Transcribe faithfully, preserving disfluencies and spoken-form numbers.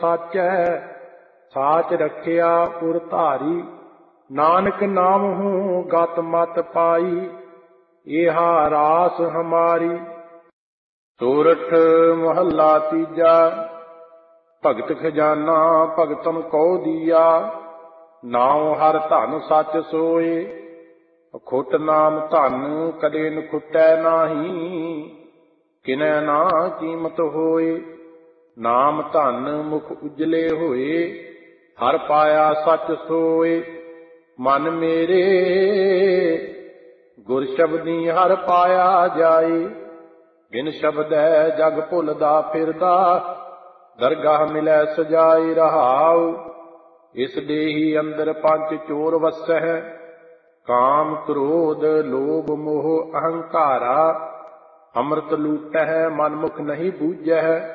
ਸਾਚੈ ਸਾਚ ਰਖਿਆ ਉਰ ਧਾਰੀ। ਨਾਨਕ ਨਾਮ ਹੂੰ ਗਤ ਮਤ ਪਾਈ, ਇਹਾ ਰਾਸ ਹਮਾਰੀ। ਸੋਰਠ ਮਹੱਲਾ ਤੀਜਾ। ਭਗਤ ਖਜ਼ਾਨਾ ਭਗਤਨ ਕੋ ਦੀਆ, ਨਾਉ ਹਰ ਧਨ ਸੱਚ ਸੋਏ। ਅਖੁੱਟ ਨਾਮ ਧਨ ਕਦੇ ਨਖੁੱਟੈ ਨਾਹੀ, ਕਿਨੈ ਨਾ ਕੀਮਤ ਹੋਏ। ਨਾਮ ਧਨ ਮੁਖ ਉਜਲੇ ਹੋਏ, ਹਰ ਪਾਇਆ ਸੱਚ ਸੋਏ। ਮਨ ਮੇਰੇ ਗੁਰ ਸ਼ਬਦੀ ਹਰ ਪਾਇਆ ਜਾਏ, ਬਿਨ ਸ਼ਬਦੈ ਜਗ ਭੁੱਲਦਾ ਫਿਰਦਾ, ਦਰਗਾਹ ਮਿਲੈ ਸਜਾਏ ਰਹਾਉ। ਇਸ ਦੇਹੀ ਅੰਦਰ ਪੰਜ ਚੋਰ ਵਸੈ, ਕਾਮ ਕ੍ਰੋਧ ਲੋਭ ਮੋਹ ਅਹੰਕਾਰਾ। ਅੰਮ੍ਰਿਤ ਲੂਟਹਿ ਮਨ ਮੁਖ ਨਹੀਂ ਬੂਝੈ,